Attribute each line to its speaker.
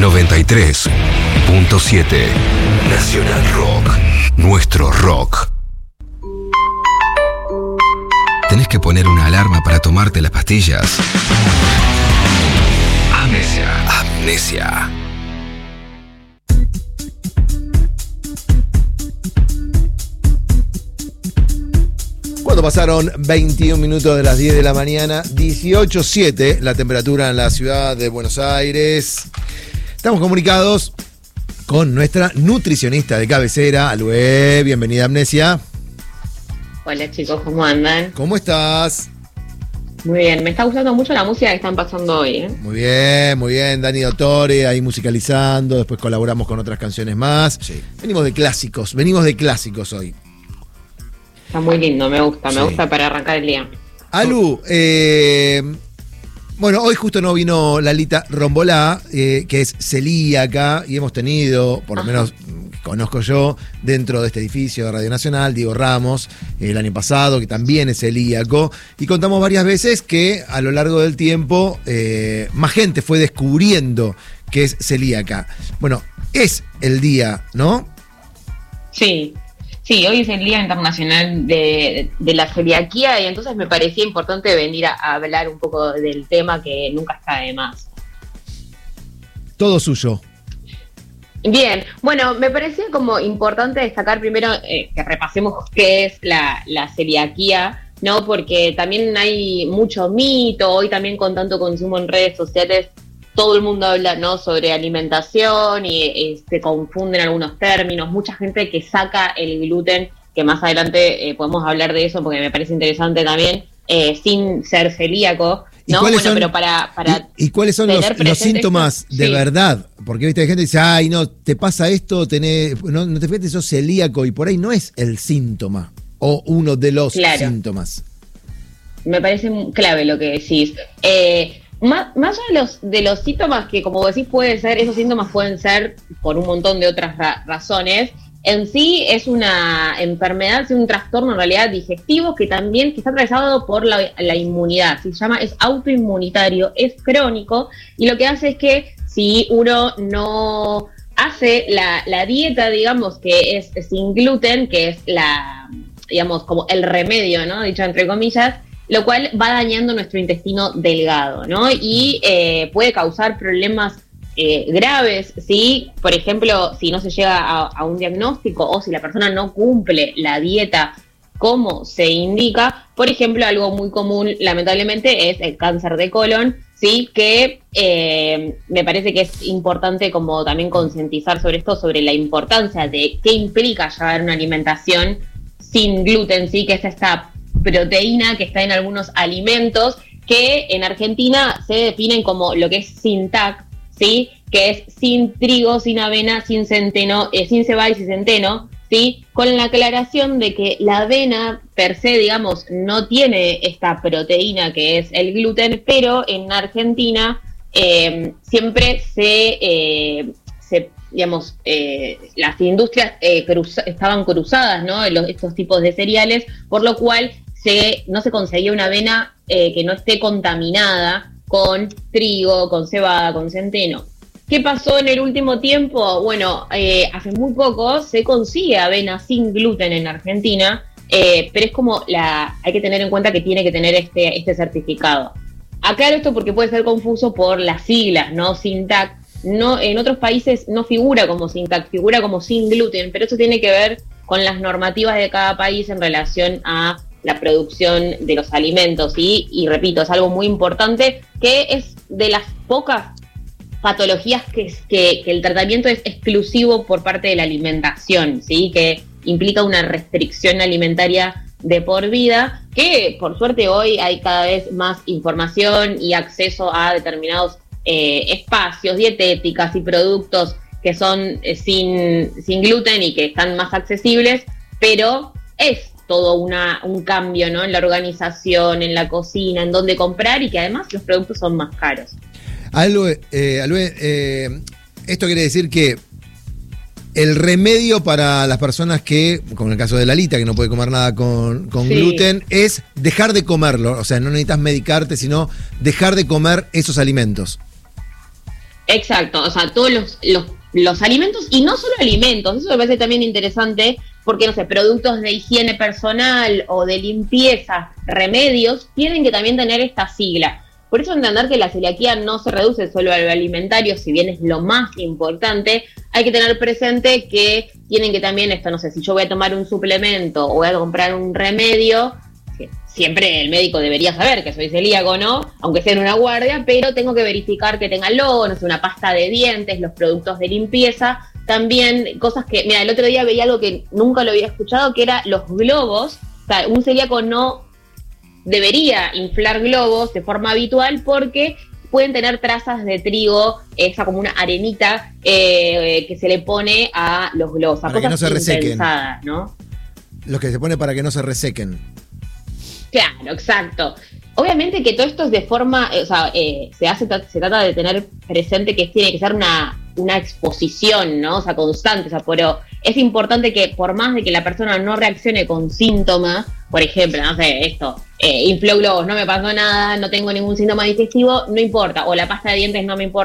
Speaker 1: 93.7 Nacional Rock. Nuestro rock. ¿Tenés que poner una alarma para tomarte las pastillas? Amnesia.
Speaker 2: Cuando pasaron 21 minutos de las 10 de la mañana, 18.7 la temperatura en la ciudad de Buenos Aires. Estamos comunicados con nuestra nutricionista de cabecera, Alue. Bienvenida a Amnesia.
Speaker 3: Hola chicos, ¿cómo andan?
Speaker 2: ¿Cómo estás?
Speaker 3: Muy bien, me está gustando mucho la música que están pasando hoy, ¿eh?
Speaker 2: Muy bien. Dani Dottore ahí musicalizando, después colaboramos con otras canciones más. Sí. Venimos de clásicos hoy.
Speaker 3: Está muy lindo, me gusta para arrancar el día.
Speaker 2: Alu, bueno, hoy justo no vino Lalita Rombolá, que es celíaca, y hemos tenido, por lo menos conozco yo, dentro de este edificio de Radio Nacional, Diego Ramos, el año pasado, que también es celíaco, y contamos varias veces que a lo largo del tiempo más gente fue descubriendo que es celíaca. Bueno, es el día, ¿no?
Speaker 3: Sí, hoy es el Día Internacional de la Celiaquía, y entonces me parecía importante venir a hablar un poco del tema, que nunca está de más.
Speaker 2: Todo suyo.
Speaker 3: Bien, bueno, me parecía como importante destacar primero que repasemos qué es la celiaquía, ¿no? Porque también hay mucho mito, hoy también con tanto consumo en redes sociales, todo el mundo habla, ¿no?, sobre alimentación y se confunden algunos términos, mucha gente que saca el gluten, que más adelante podemos hablar de eso porque me parece interesante también, sin ser celíaco, ¿no?
Speaker 2: Bueno,
Speaker 3: son, pero para
Speaker 2: ¿Y cuáles son los síntomas de verdad? Porque viste, hay gente que dice, ay, no, te pasa esto, no te fíjate, sos celíaco, y por ahí no es el síntoma o uno de los síntomas.
Speaker 3: Me parece clave lo que decís. Más allá de los síntomas, que como decís esos síntomas pueden ser por un montón de otras razones, en sí es una enfermedad, es un trastorno en realidad digestivo que está atravesado por la inmunidad, es autoinmunitario, es crónico, y lo que hace es que si uno no hace la dieta, digamos, que es sin gluten, que es como el remedio, ¿no?, dicho entre comillas, lo cual va dañando nuestro intestino delgado, ¿no? Y puede causar problemas graves, ¿sí? Por ejemplo, si no se llega a un diagnóstico o si la persona no cumple la dieta como se indica. Por ejemplo, algo muy común, lamentablemente, es el cáncer de colon, ¿sí? Que me parece que es importante como también concientizar sobre esto, sobre la importancia de qué implica llevar una alimentación sin gluten, ¿sí? Que es esta proteína que está en algunos alimentos que en Argentina se definen como lo que es sin TAC, ¿sí? Que es sin trigo, sin avena, sin centeno, sin cebada y sin centeno, ¿sí? Con la aclaración de que la avena per se, digamos, no tiene esta proteína que es el gluten, pero en Argentina siempre las industrias estaban cruzadas, ¿no? Estos tipos de cereales, por lo cual no se conseguía una avena que no esté contaminada con trigo, con cebada, con centeno. ¿Qué pasó en el último tiempo? Bueno, hace muy poco se consigue avena sin gluten en Argentina, pero es como hay que tener en cuenta que tiene que tener este certificado. Aclaro esto porque puede ser confuso por las siglas, ¿no? Sin TAC. No, en otros países no figura como sin TAC, figura como sin gluten, pero eso tiene que ver con las normativas de cada país en relación a la producción de los alimentos, ¿sí? Y repito, es algo muy importante, que es de las pocas patologías que el tratamiento es exclusivo por parte de la alimentación, ¿sí? Que implica una restricción alimentaria de por vida, que por suerte hoy hay cada vez más información y acceso a determinados espacios, dietéticas y productos que son sin gluten y que están más accesibles, pero es todo un cambio, ¿no?, en la organización, en la cocina, en dónde comprar, y que además los productos son más caros.
Speaker 2: Alue, esto quiere decir que el remedio para las personas que, como en el caso de Lalita, que no puede comer nada con gluten, es dejar de comerlo. O sea, no necesitas medicarte, sino dejar de comer esos alimentos.
Speaker 3: Exacto, o sea, todos los alimentos, y no solo alimentos, eso me parece también interesante, porque, no sé, productos de higiene personal o de limpieza, remedios, tienen que también tener esta sigla. Por eso entender que la celiaquía no se reduce solo a lo alimentario, si bien es lo más importante, hay que tener presente que tienen que también esto, no sé, si yo voy a tomar un suplemento o voy a comprar un remedio, siempre el médico debería saber que soy celíaco, ¿no? Aunque sea en una guardia, pero tengo que verificar que tenga el logo, no sé, una pasta de dientes, los productos de limpieza, también cosas que, mira, el otro día veía algo que nunca lo había escuchado, que era los globos. O sea, un celíaco no debería inflar globos de forma habitual porque pueden tener trazas de trigo, esa como una arenita que se le pone a los globos, a
Speaker 2: para que no se resequen,
Speaker 3: ¿no?
Speaker 2: Los que se pone para que no se resequen.
Speaker 3: Claro, exacto. Obviamente que todo esto es de forma, se trata de tener presente que tiene que ser una exposición, ¿no? O sea, constante, o sea, pero es importante que por más de que la persona no reaccione con síntomas, por ejemplo, no sé, infló globos, no me pasó nada, no tengo ningún síntoma digestivo, no importa, o la pasta de dientes no me importa,